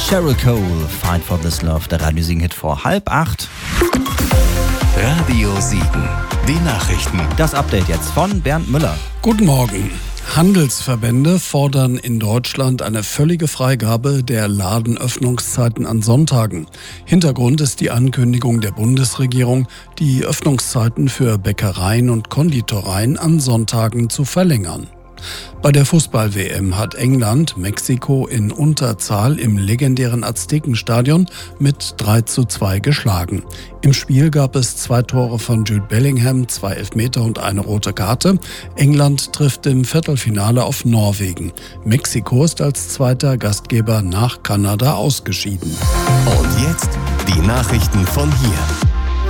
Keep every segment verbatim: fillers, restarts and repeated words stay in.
Sheryl Cole, Fight for This Love, der Radio Siegen-Hit vor halb acht. Radio Siegen, die Nachrichten. Das Update jetzt von Bernd Müller. Guten Morgen. Handelsverbände fordern in Deutschland eine völlige Freigabe der Ladenöffnungszeiten an Sonntagen. Hintergrund ist die Ankündigung der Bundesregierung, die Öffnungszeiten für Bäckereien und Konditoreien an Sonntagen zu verlängern. Bei der Fußball-W M hat England Mexiko in Unterzahl im legendären Aztekenstadion mit drei zu zwei geschlagen. Im Spiel gab es zwei Tore von Jude Bellingham, zwei Elfmeter und eine rote Karte. England trifft im Viertelfinale auf Norwegen. Mexiko ist als zweiter Gastgeber nach Kanada ausgeschieden. Und jetzt die Nachrichten von hier.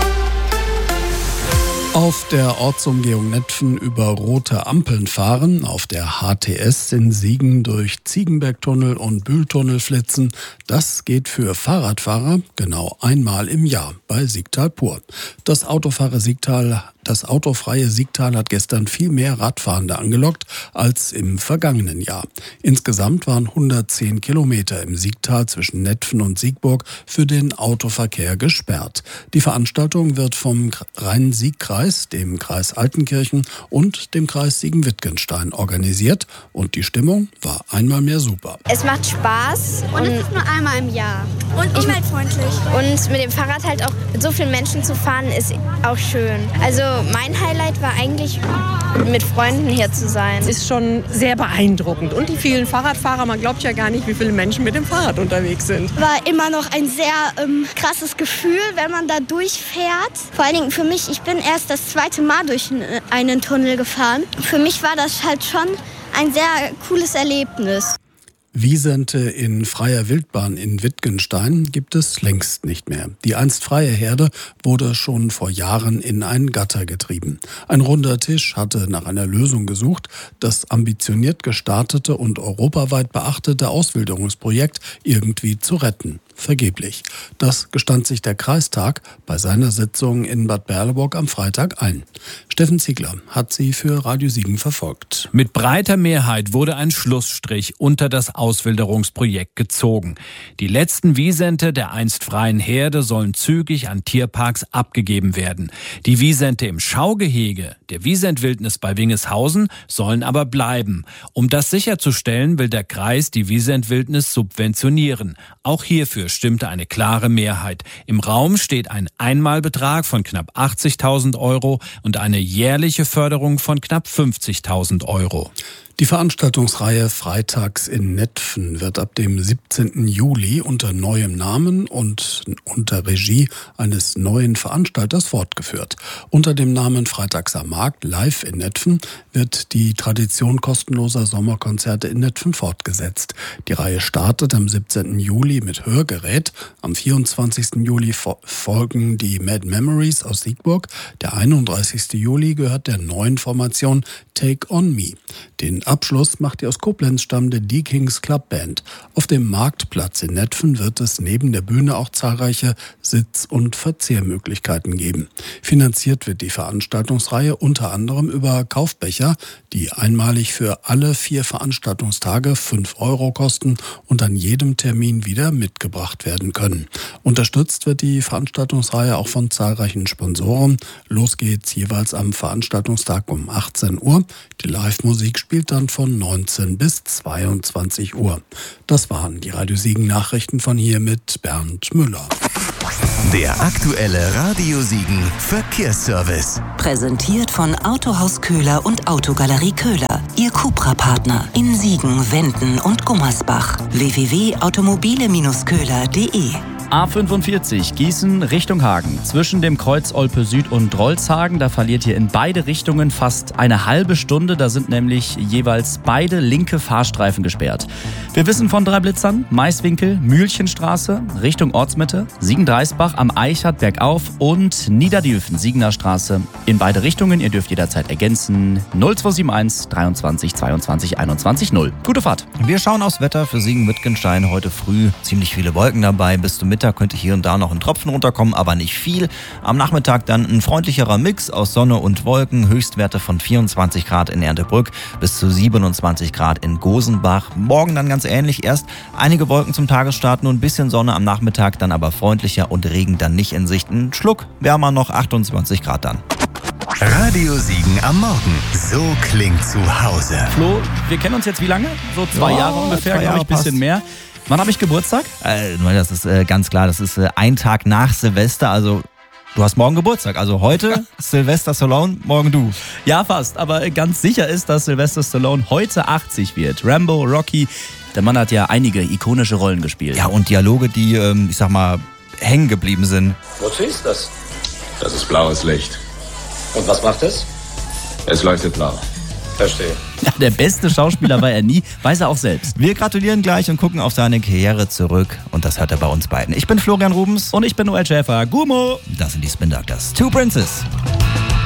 Auf der Ortsumgehung Netphen über rote Ampeln fahren, auf der H T S in Siegen durch Ziegenbergtunnel und Bühltunnel flitzen, das geht für Fahrradfahrer genau einmal im Jahr bei Siegtal pur. Das Autofahrer Siegtal Das autofreie Siegtal hat gestern viel mehr Radfahrende angelockt als im vergangenen Jahr. Insgesamt waren hundertzehn Kilometer im Siegtal zwischen Netphen und Siegburg für den Autoverkehr gesperrt. Die Veranstaltung wird vom Rhein-Sieg-Kreis, dem Kreis Altenkirchen und dem Kreis Siegen-Wittgenstein organisiert und die Stimmung war einmal mehr super. Es macht Spaß und, und es ist nur einmal im Jahr und umweltfreundlich. Und mit dem Fahrrad halt auch mit so vielen Menschen zu fahren ist auch schön. Also mein Highlight war eigentlich, mit Freunden hier zu sein. Es ist schon sehr beeindruckend. Und die vielen Fahrradfahrer, man glaubt ja gar nicht, wie viele Menschen mit dem Fahrrad unterwegs sind. War immer noch ein sehr ähm, krasses Gefühl, wenn man da durchfährt. Vor allen Dingen für mich, ich bin erst das zweite Mal durch einen Tunnel gefahren. Für mich war das halt schon ein sehr cooles Erlebnis. Wiesente in freier Wildbahn in Wittgenstein gibt es längst nicht mehr. Die einst freie Herde wurde schon vor Jahren in ein Gatter getrieben. Ein runder Tisch hatte nach einer Lösung gesucht, das ambitioniert gestartete und europaweit beachtete Auswilderungsprojekt irgendwie zu retten. Vergeblich. Das gestand sich der Kreistag bei seiner Sitzung in Bad Berleburg am Freitag ein. Steffen Ziegler hat sie für Radio Siegen verfolgt. Mit breiter Mehrheit wurde ein Schlussstrich unter das Auswilderungsprojekt gezogen. Die letzten Wiesente der einst freien Herde sollen zügig an Tierparks abgegeben werden. Die Wiesente im Schaugehege der Wiesentwildnis bei Wingeshausen sollen aber bleiben. Um das sicherzustellen, will der Kreis die Wiesentwildnis subventionieren. Auch hierfür stimmte eine klare Mehrheit. Im Raum steht ein Einmalbetrag von knapp achtzigtausend Euro und eine jährliche Förderung von knapp fünfzigtausend Euro. Die Veranstaltungsreihe Freitags in Netphen wird ab dem siebzehnten Juli unter neuem Namen und unter Regie eines neuen Veranstalters fortgeführt. Unter dem Namen Freitags am Markt live in Netphen wird die Tradition kostenloser Sommerkonzerte in Netphen fortgesetzt. Die Reihe startet am siebzehnten Juli mit Hörgerät. Am vierundzwanzigsten Juli folgen die Mad Memories aus Siegburg. Der einunddreißigsten Juli gehört der neuen Formation Take On Me. Den Abschluss macht die aus Koblenz stammende D-Kings Club Band. Auf dem Marktplatz in Netphen wird es neben der Bühne auch zahlreiche Sitz- und Verzehrmöglichkeiten geben. Finanziert wird die Veranstaltungsreihe unter anderem über Kaufbecher, die einmalig für alle vier Veranstaltungstage fünf Euro kosten und an jedem Termin wieder mitgebracht werden können. Unterstützt wird die Veranstaltungsreihe auch von zahlreichen Sponsoren. Los geht's jeweils am Veranstaltungstag um achtzehn Uhr. Die Live-Musik spielt dann von neunzehn bis zweiundzwanzig Uhr. Das waren die Radio Siegen Nachrichten von hier mit Bernd Müller. Der aktuelle Radio Siegen Verkehrsservice. Präsentiert von Autohaus Köhler und Autogalerie Köhler. Ihr Cupra-Partner in Siegen, Wenden und Gummersbach. w w w punkt automobile köhler punkt d e A fünfundvierzig Gießen Richtung Hagen. Zwischen dem Kreuz Olpe Süd und Rolzhagen, da verliert ihr in beide Richtungen fast eine halbe Stunde. Da sind nämlich jeweils beide linke Fahrstreifen gesperrt. Wir wissen von drei Blitzern: Maiswinkel, Mühlchenstraße Richtung Ortsmitte, Siegen-Dreisbach am Eichert bergauf und Niederdülfen, Siegener Straße in beide Richtungen. Ihr dürft jederzeit ergänzen. null zwei sieben eins dreiundzwanzig zweiundzwanzig einundzwanzig null. Gute Fahrt. Wir schauen aufs Wetter für Siegen-Wittgenstein. Heute früh ziemlich viele Wolken dabei. Bis zum Mittag könnte hier und da noch ein Tropfen runterkommen, aber nicht viel. Am Nachmittag dann ein freundlicherer Mix aus Sonne und Wolken. Höchstwerte von vierundzwanzig Grad in Erndtebrück bis zu siebenundzwanzig Grad in Gosenbach. Morgen dann ganz ähnlich. Erst einige Wolken zum Tagesstart, nur ein bisschen Sonne am Nachmittag, dann aber freundlicher und Regen dann nicht in Sicht. Ein Schluck wärmer noch, achtundzwanzig Grad dann. Radio Siegen am Morgen. So klingt zu Hause. Flo, wir kennen uns jetzt wie lange? So zwei Ja, Jahre ungefähr, zwei glaube Jahre ich, bisschen passt. mehr. Wann habe ich Geburtstag? Äh, das ist äh, ganz klar, das ist äh, ein Tag nach Silvester, also du hast morgen Geburtstag. Also heute Sylvester Stallone, morgen du. Ja, fast. Aber ganz sicher ist, dass Sylvester Stallone heute achtzig wird. Rambo, Rocky, der Mann hat ja einige ikonische Rollen gespielt. Ja, und Dialoge, die, ähm, ich sag mal, hängen geblieben sind. Wozu ist das? Das ist blaues Licht. Und was macht es? Es leuchtet blau. Verstehe. Ja, der beste Schauspieler war er nie, weiß er auch selbst. Wir gratulieren gleich und gucken auf seine Karriere zurück. Und das hört er bei uns beiden. Ich bin Florian Rubens. Und ich bin Noel Schäfer. Gummo! Das sind die Spin Doctors. Two Princes.